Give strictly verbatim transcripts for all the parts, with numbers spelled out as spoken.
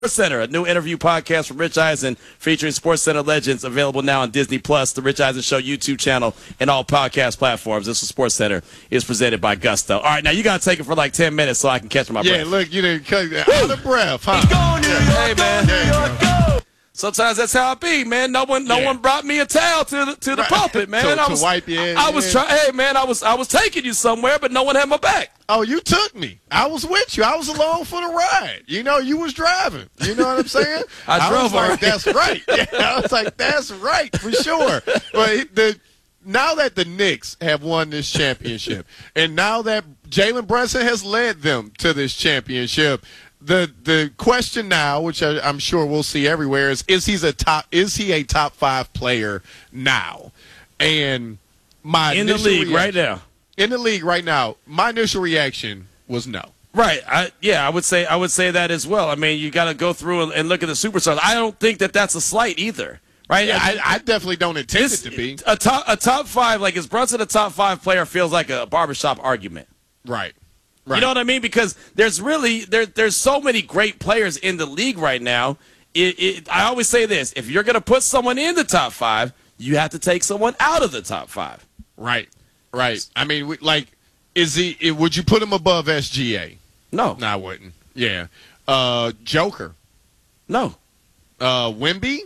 Center, a new interview podcast from Rich Eisen featuring Sports Center legends, available now on Disney Plus, the Rich Eisen Show YouTube channel, and all podcast platforms. This is Sports Center is presented by Gusto. All right, now you got to take it for like ten minutes so I can catch my breath. Yeah, look, you didn't cut out of breath, huh? Go, New York, hey, man. Go, New York, go. Sometimes that's how it be, man. No one, no yeah. one brought me a towel to the to the right. pulpit, man. to, I was, to wipe your I, I was trying. Hey, man, I was, I was taking you somewhere, but no one had my back. Oh, you took me. I was with you. I was along for the ride. You know, you was driving. You know what I'm saying? I, I drove. was like, right. that's right. Yeah, I was like, that's right for sure. But the now that the Knicks have won this championship, and now that Jalen Brunson has led them to this championship. The the question now, which I, I'm sure we'll see everywhere, is is he's a top is he a top five player now? And my in the league reaction, right now. In the league right now, my initial reaction was no. Right. I, yeah, I would say I would say that as well. I mean, you got to go through and, and look at the superstars. I don't think that that's a slight either. Right. Yeah, I, I, I definitely don't intend this, it to be a top a top five. Like, is Brunson a top five player? Feels like a barbershop argument. right. Right. You know what I mean? Because there's really there there's so many great players in the league right now. It, it, I always say this: if you're going to put someone in the top five, you have to take someone out of the top five. Right. Right. I mean, we, like, is he? It, would you put him above S G A? No. No, I wouldn't. Yeah. Uh, Joker. No. Uh, Wemby.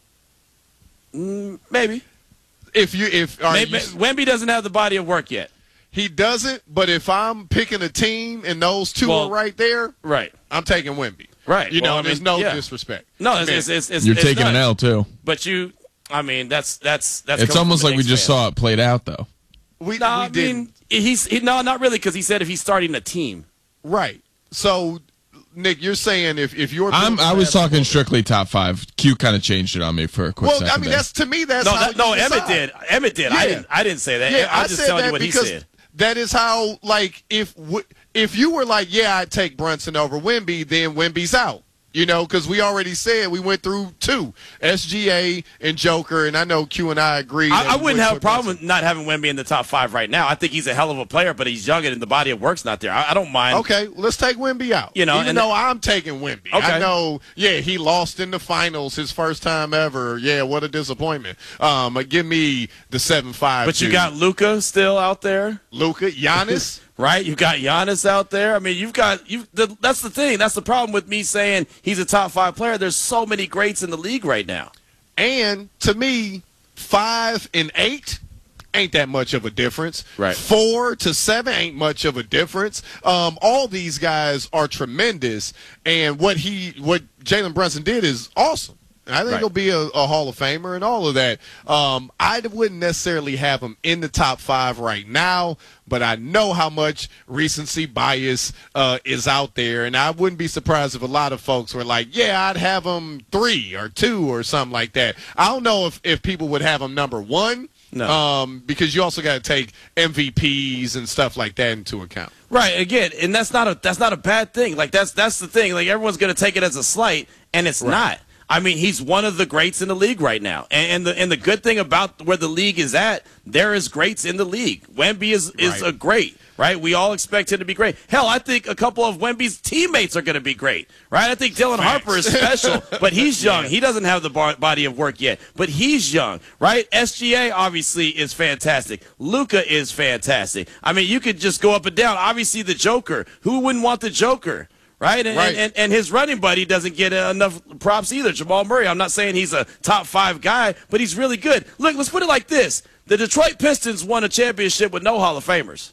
Mm, maybe. If you if are maybe you, Wemby doesn't have the body of work yet. He doesn't, but if I'm picking a team and those two well, are right there, right, I'm taking Wemby. Right. You well, know, I mean, there's no yeah. disrespect. No, it's, it's, it's, it's you're it's taking nuts. an L too. But you, I mean, that's that's that's. It's almost like we just fan. saw it played out, though. We, no, we I didn't. mean, he's he, no, not really, because he said if he's starting a team, right. So, Nick, you're saying if if you're, I'm, I was talking strictly top five. Q kind of changed it on me for a quick well, second. I mean, there. that's to me. That's no, how that, no. you Emmett decide. did. Emmett did. Yeah. I didn't. I didn't say that. Yeah, I'm I just said telling that you what he because said. That is how, like, if if you were like, yeah, I'd take Brunson over Wemby, then Wemby's out. You know, because we already said we went through two, S G A and Joker, and I know Q and I agree. I, I wouldn't have a problem with not having Wemby in the top five right now. I think he's a hell of a player, but he's young and the body of work's not there. I, I don't mind. Okay, let's take Wemby out. You know, even and though I'm taking Wemby. Okay. I know, yeah, he lost in the finals his first time ever. Yeah, what a disappointment. Um, give me the seven five. But you got Luka still out there. Luka, Giannis. Right, you've got Giannis out there. I mean, you've got you. The, that's the thing. That's the problem with me saying he's a top five player. There's so many greats in the league right now. And to me, five and eight ain't that much of a difference. Right. Four to seven ain't much of a difference. Um, all these guys are tremendous, and what he, what Jalen Brunson did is awesome. I think right. he'll be a, a Hall of Famer and all of that. Um, I wouldn't necessarily have him in the top five right now, but I know how much recency bias uh, is out there, and I wouldn't be surprised if a lot of folks were like, yeah, I'd have him three or two or something like that. I don't know if, if people would have him number one. No. Um, because you also got to take M V Ps and stuff like that into account. Right. Again, and that's not a that's not a bad thing. Like that's that's the thing. Like everyone's going to take it as a slight, and it's right. not. I mean, he's one of the greats in the league right now. And, and the and the good thing about where the league is at, there is greats in the league. Wemby is, is right. a great, right? We all expect him to be great. Hell, I think a couple of Wemby's teammates are going to be great, right? I think Dylan Facts. Harper is special, but he's young. Yeah. He doesn't have the bar- body of work yet, but he's young, right? S G A obviously is fantastic. Luka is fantastic. I mean, you could just go up and down. Obviously, the Joker. Who wouldn't want the Joker? Right? And, right. And, and his running buddy doesn't get enough props either, Jamal Murray. I'm not saying he's a top five guy, but he's really good. Look, let's put it like this. The Detroit Pistons won a championship with no Hall of Famers.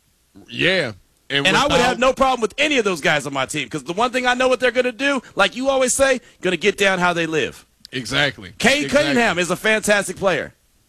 Yeah. And, and I would have no problem with any of those guys on my team because the one thing I know what they're going to do, like you always say, going to get down how they live. Exactly. Cade exactly. Cunningham is a fantastic player.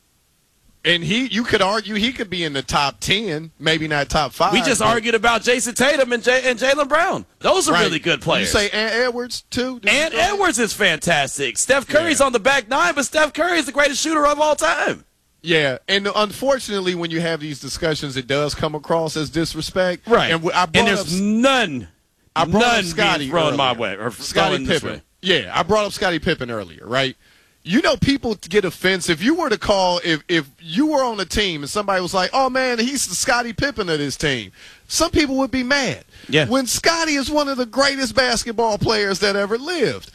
And he, you could argue he could be in the top ten, maybe not top five. We just but... argued about Jason Tatum and, J- and Jaylen Brown. Those are right. really good players. You say Ant Edwards, too? Did Ant Edwards is fantastic. Steph Curry's yeah. on the back nine, but Steph Curry is the greatest shooter of all time. Yeah, and unfortunately, when you have these discussions, it does come across as disrespect. Right. And, I and there's up, none, I brought none up Scotty being thrown earlier. my way. Or Scottie Pippen. Pippen. Yeah, I brought up Scottie Pippen earlier, right? You know, people get offensive. If you were to call, if if you were on a team and somebody was like, "Oh man, he's the Scottie Pippen of this team," some people would be mad. Yeah. When Scottie is one of the greatest basketball players that ever lived.